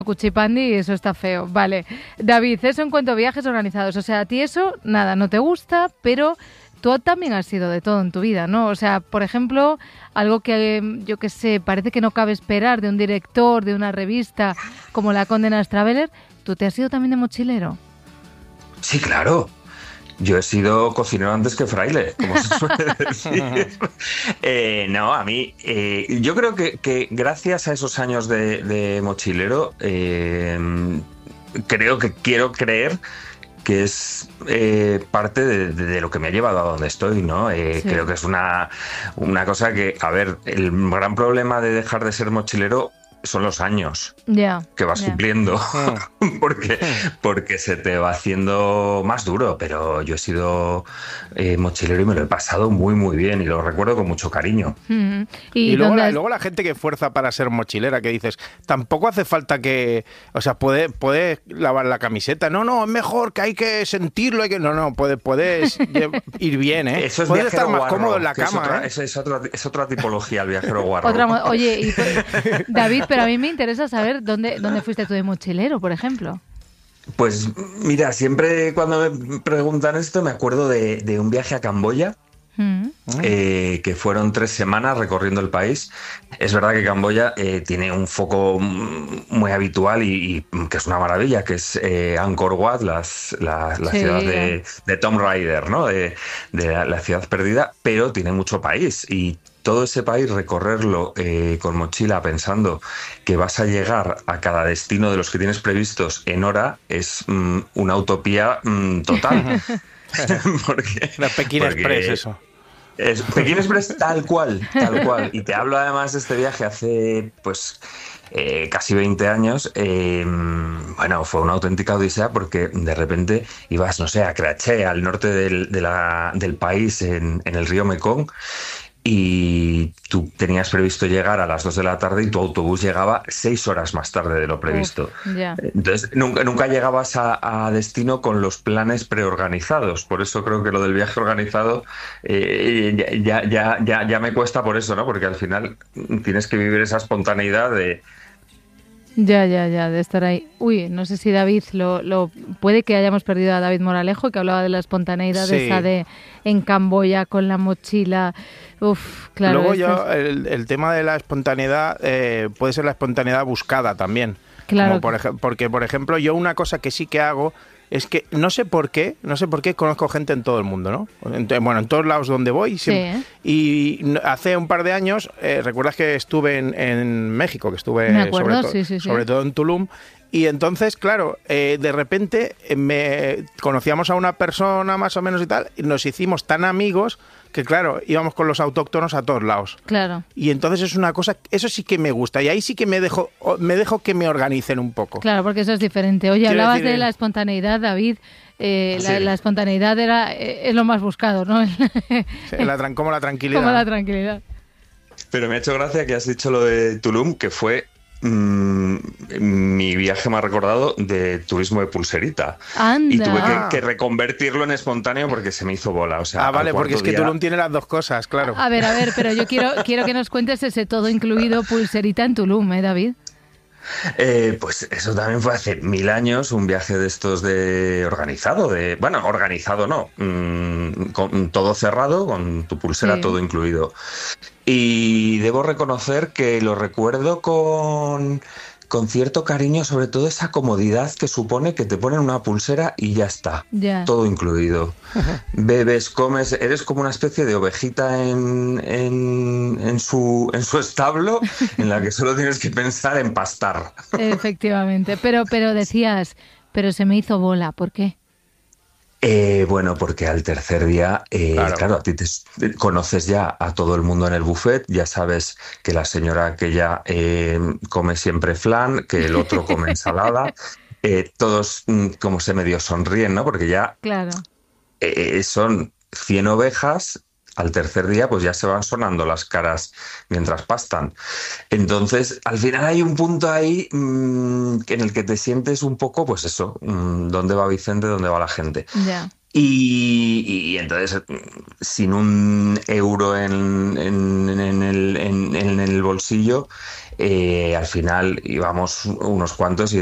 Cuchipandi, eso está feo. Vale. David, eso en cuanto a viajes organizados. O sea, a ti eso, nada, no te gusta, pero tú también has sido de todo en tu vida, ¿no? O sea, por ejemplo, algo que, yo qué sé, parece que no cabe esperar de un director, de una revista como La Condenas Traveler, ¿tú te has ido también de mochilero? Sí, claro. Yo he sido cocinero antes que fraile, como se suele decir. No, a mí, yo creo que gracias a esos años de mochilero, quiero creer que es parte de lo que me ha llevado a donde estoy, ¿no? Sí. Creo que es una cosa que, a ver, el gran problema de dejar de ser mochilero son los años que vas cumpliendo, porque se te va haciendo más duro, pero yo he sido mochilero y me lo he pasado muy, muy bien y lo recuerdo con mucho cariño. Y luego la gente que fuerza para ser mochilera, que dices, tampoco hace falta que, o sea, puedes lavar la camiseta, no, es mejor que hay que sentirlo, puedes ir bien, ¿eh? Eso es puedes estar más guarro, cómodo en la cama, es otra tipología, el viajero guarro. Oye, David, pero a mí me interesa saber dónde fuiste tú de mochilero, por ejemplo. Pues mira, siempre cuando me preguntan esto me acuerdo de un viaje a Camboya, que fueron 3 semanas recorriendo el país. Es verdad que Camboya tiene un foco muy habitual y que es una maravilla, que es Angkor Wat, la ciudad de Tomb Raider, ¿no? De la ciudad perdida, pero tiene mucho país y todo ese país recorrerlo con mochila pensando que vas a llegar a cada destino de los que tienes previstos en hora es una utopía total. La Pekín Express, eso. Es Pekín Express tal cual. Y te hablo además de este viaje hace casi 20 años. Bueno, fue una auténtica odisea porque de repente ibas, no sé, a Karachi, al norte del país, en el río Mekong, y tú tenías previsto llegar a las 2 de la tarde y tu autobús llegaba 6 horas más tarde de lo previsto. Entonces, nunca llegabas a destino con los planes preorganizados. Por eso creo que lo del viaje organizado ya me cuesta por eso, ¿no? Porque al final tienes que vivir esa espontaneidad de... Ya, de estar ahí. Uy, no sé si David puede que hayamos perdido a David Moralejo, que hablaba de la espontaneidad esa de en Camboya con la mochila. Uf, claro. Luego el tema de la espontaneidad puede ser la espontaneidad buscada también. Claro. Porque, por ejemplo, yo una cosa que sí que hago es que no sé por qué conozco gente en todo el mundo, ¿no? En todos lados donde voy. Y hace un par de años, ¿recuerdas que estuve en México? Que estuve sobre todo en Tulum. Y entonces, claro, de repente conocíamos a una persona más o menos y tal, y nos hicimos tan amigos que, claro, íbamos con los autóctonos a todos lados. Claro. Y entonces es una cosa, eso sí que me gusta, y ahí sí que me dejo que me organicen un poco. Claro, porque eso es diferente. Oye, hablabas de la espontaneidad, David. La espontaneidad es lo más buscado, ¿no? Como la tranquilidad. Como la tranquilidad. Pero me ha hecho gracia que has dicho lo de Tulum, que fue mi viaje más recordado de turismo de pulserita. Anda. Y tuve que reconvertirlo en espontáneo porque se me hizo bola. O sea, vale, porque es que Tulum tiene las dos cosas, claro. A ver, pero yo quiero que nos cuentes ese todo incluido pulserita en Tulum, David. Pues eso también fue hace 1000 años, un viaje de estos organizado no, con todo cerrado, con tu pulsera todo incluido. Y debo reconocer que lo recuerdo con cierto cariño, sobre todo esa comodidad que supone que te ponen una pulsera y ya está, todo incluido. Bebes, comes, eres como una especie de ovejita en su establo, en la que solo tienes que pensar en pastar. Efectivamente, pero decías, pero se me hizo bola, ¿por qué? Bueno, porque al tercer día, claro, a ti te conoces ya a todo el mundo en el buffet, ya sabes que la señora aquella come siempre flan, que el otro come ensalada, todos como se medio sonríen, ¿no? Porque ya son 100 ovejas. Al tercer día, pues ya se van sonando las caras mientras pastan. Entonces, al final hay un punto ahí en el que te sientes un poco, pues eso, ¿dónde va Vicente, dónde va la gente? Y entonces, sin un euro en el bolsillo, al final íbamos unos cuantos y